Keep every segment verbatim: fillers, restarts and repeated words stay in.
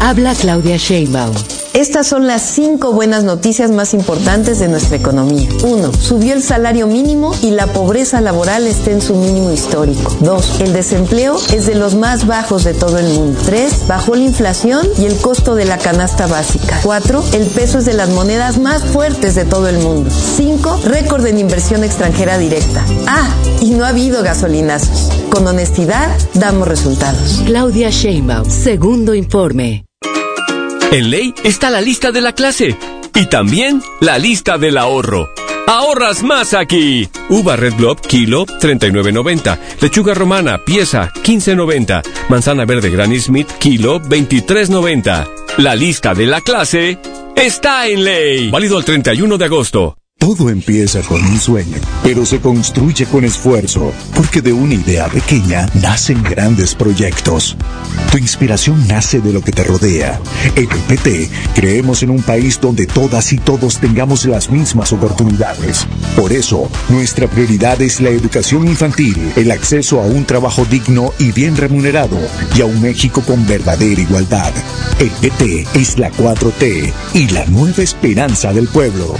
Habla Claudia Sheinbaum. Estas son las cinco buenas noticias más importantes de nuestra economía. uno. Subió el salario mínimo y la pobreza laboral está en su mínimo histórico. dos. El desempleo es de los más bajos de todo el mundo. tres. Bajó la inflación y el costo de la canasta básica. cuatro. El peso es de las monedas más fuertes de todo el mundo. cinco. Récord en inversión extranjera directa. Ah, y no ha habido gasolinazos. Con honestidad, damos resultados. Claudia Sheinbaum, segundo informe. En Ley está la lista de la clase y también la lista del ahorro. ¡Ahorras más aquí! Uva Red Globe, kilo, treinta y nueve noventa. Lechuga romana, pieza, quince noventa. Manzana verde Granny Smith, kilo, veintitrés noventa. La lista de la clase está en Ley. Válido el treinta y uno de agosto. Todo empieza con un sueño, pero se construye con esfuerzo, porque de una idea pequeña nacen grandes proyectos. Tu inspiración nace de lo que te rodea. En el P T creemos en un país donde todas y todos tengamos las mismas oportunidades. Por eso, nuestra prioridad es la educación infantil, el acceso a un trabajo digno y bien remunerado, y a un México con verdadera igualdad. El P T es la cuatro T y la nueva esperanza del pueblo.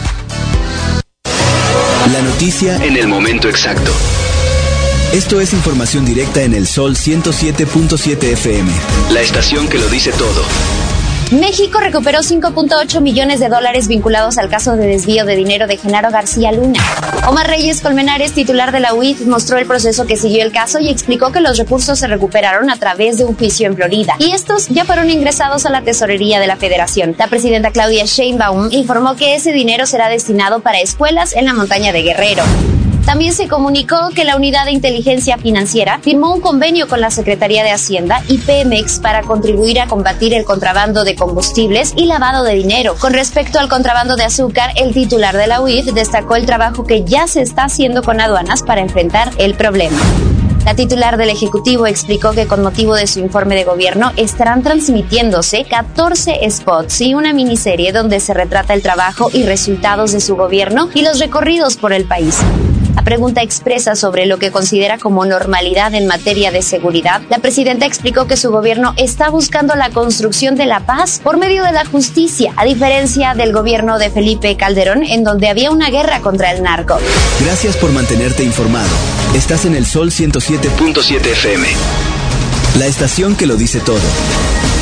La noticia en el momento exacto. Esto es información directa en el Sol ciento siete punto siete F M, la estación que lo dice todo. México recuperó cinco punto ocho millones de dólares vinculados al caso de desvío de dinero de Genaro García Luna. Omar Reyes Colmenares, titular de la U I F, mostró el proceso que siguió el caso y explicó que los recursos se recuperaron a través de un juicio en Florida y estos ya fueron ingresados a la tesorería de la Federación. La presidenta Claudia Sheinbaum informó que ese dinero será destinado para escuelas en la montaña de Guerrero. También se comunicó que la Unidad de Inteligencia Financiera firmó un convenio con la Secretaría de Hacienda y Pemex para contribuir a combatir el contrabando de combustibles y lavado de dinero. Con respecto al contrabando de azúcar, el titular de la U I F destacó el trabajo que ya se está haciendo con aduanas para enfrentar el problema. La titular del Ejecutivo explicó que con motivo de su informe de gobierno estarán transmitiéndose catorce spots y una miniserie donde se retrata el trabajo y resultados de su gobierno y los recorridos por el país. A pregunta expresa sobre lo que considera como normalidad en materia de seguridad, la presidenta explicó que su gobierno está buscando la construcción de la paz por medio de la justicia, a diferencia del gobierno de Felipe Calderón, en donde había una guerra contra el narco. Gracias por mantenerte informado. Estás en el Sol ciento siete punto siete F M, la estación que lo dice todo.